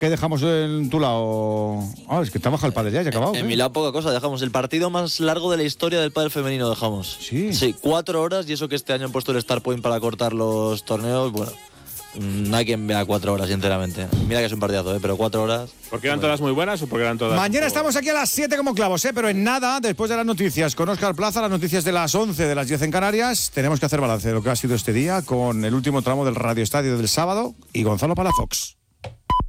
¿Qué dejamos en tu lado? Es que te ha bajado el pádel ya, acabado. En mi lado poca cosa, dejamos el partido más largo de la historia del pádel femenino, dejamos. Sí, 4 horas, y eso que este año han puesto el Star Point para cortar los torneos, bueno, no hay quien vea 4 horas, sinceramente. Mira que es un partidazo, pero 4 horas... ¿Porque eran todas muy buenas o porque eran todas...? Mañana estamos aquí a las 7 como clavos, pero en nada, después de las noticias con Óscar Plaza, las noticias de las 11, de las 10 en Canarias, tenemos que hacer balance de lo que ha sido este día con el último tramo del Radio Estadio del sábado y Gonzalo Palafox.